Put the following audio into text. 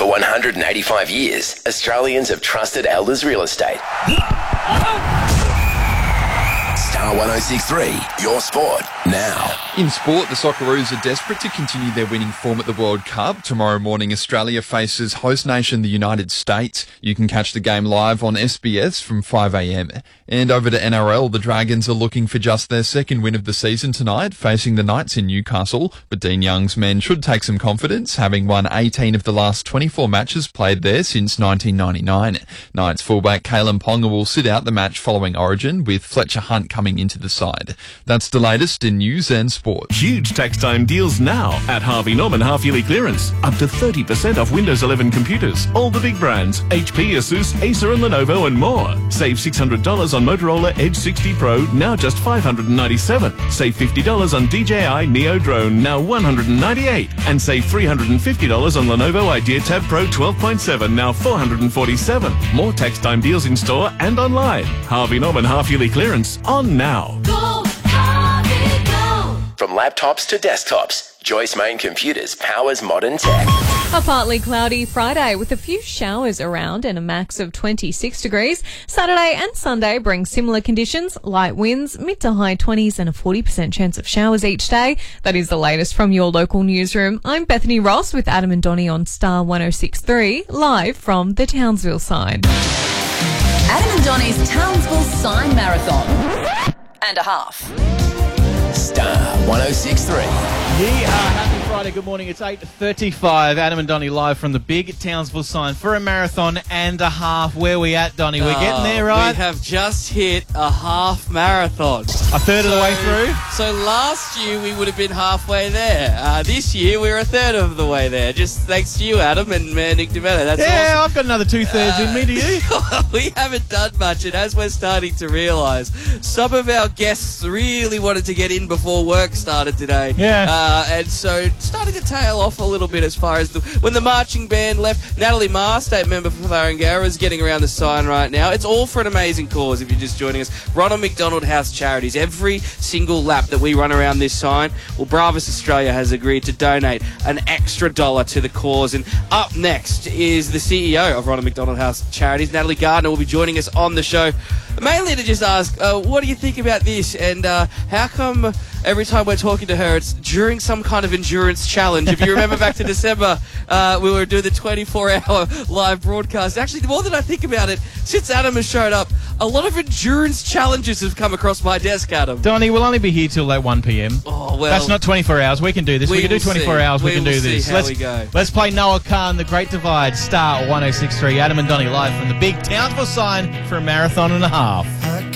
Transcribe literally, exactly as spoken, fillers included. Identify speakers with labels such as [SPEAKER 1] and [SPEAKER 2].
[SPEAKER 1] For one hundred eighty-five years, Australians have trusted Elders Real Estate. Star one oh six point three, your sport, now.
[SPEAKER 2] In sport, the Socceroos are desperate to continue their winning form at the World Cup. Tomorrow morning, Australia faces host nation the United States. You can catch the game live on S B S from five a.m. And over to N R L, the Dragons are looking for just their second win of the season tonight, facing the Knights in Newcastle. But Dean Young's men should take some confidence, having won eighteen of the last twenty-four matches played there since nineteen ninety-nine. Knights fullback Kalen Ponga will sit out the match following Origin, with Fletcher Hunt coming into the side. That's the latest in news and sport.
[SPEAKER 3] Huge tax time deals now at Harvey Norman half-yearly clearance. Up to thirty percent off Windows eleven computers. All the big brands, H P, Asus, Acer and Lenovo and more. Save six hundred dollars on Motorola Edge sixty Pro, now just five hundred ninety-seven dollars. Save fifty dollars on D J I Neo Drone, now one hundred ninety-eight dollars. And save three hundred fifty dollars on Lenovo Idea Tab Pro twelve point seven, now four hundred forty-seven dollars. More tax time deals in store and online. Harvey Norman half-yearly clearance on now.
[SPEAKER 4] Go, Harvey, go.
[SPEAKER 1] From laptops to desktops, Joyce Main Computers powers modern tech.
[SPEAKER 5] A partly cloudy Friday with a few showers around and a max of twenty-six degrees. Saturday and Sunday bring similar conditions, light winds, mid to high twenties and a forty percent chance of showers each day. That is the latest from your local newsroom. I'm Bethany Ross with Adam and Donnie on Star one oh six point three, live from the Townsville side.
[SPEAKER 4] Adam and Donnie's Townsville Sign Marathon and a half.
[SPEAKER 1] Star one oh six point three.
[SPEAKER 6] Yeah, happy Friday. Good morning. It's eight thirty-five. Adam and Donnie live from the big Townsville sign for a marathon and a half. Where we at, Donnie? We're getting there, right?
[SPEAKER 7] We have just hit a half marathon.
[SPEAKER 6] A third
[SPEAKER 7] so,
[SPEAKER 6] of the way through?
[SPEAKER 7] So last year we would have been halfway there. Uh, this year we're a third of the way there. Just thanks to you, Adam, and uh, Nick DeMella. That's
[SPEAKER 6] yeah,
[SPEAKER 7] awesome.
[SPEAKER 6] I've got another two-thirds uh, in me, do you?
[SPEAKER 7] We haven't done much, and as we're starting to realise, some of our guests really wanted to get in before work started today.
[SPEAKER 6] Yeah.
[SPEAKER 7] Uh, and so starting to tail off a little bit as far as the, when the marching band left. Natalie Marr, state member for Farangara, is getting around the sign right now. It's all for an amazing cause if you're just joining us. Ronald McDonald House Charities. Every single lap that we run around this sign, well, Bravos Australia has agreed to donate an extra dollar to the cause. And up next is the C E O of Ronald McDonald House Charities, Natalie Gardner, will be joining us on the show, mainly to just ask, uh, what do you think about this? And uh, how come every time we're talking to her, it's during some kind of endurance challenge? If you remember back to December, uh, we were doing the twenty-four hour live broadcast. Actually, the more that I think about it, since Adam has showed up, a lot of endurance challenges have come across my desk, Adam.
[SPEAKER 6] Donnie, we'll only be here till like one p.m.
[SPEAKER 7] Oh, well.
[SPEAKER 6] That's not twenty-four hours. We can do this. We,
[SPEAKER 7] We
[SPEAKER 6] can do
[SPEAKER 7] will
[SPEAKER 6] twenty-four
[SPEAKER 7] see.
[SPEAKER 6] hours. We,
[SPEAKER 7] We
[SPEAKER 6] can
[SPEAKER 7] will
[SPEAKER 6] do
[SPEAKER 7] see
[SPEAKER 6] this.
[SPEAKER 7] how
[SPEAKER 6] let's,
[SPEAKER 7] we go.
[SPEAKER 6] let's play Noah Khan, The Great Divide, Star one oh six point three. Adam and Donnie live from the big Townsville sign for a marathon and a half.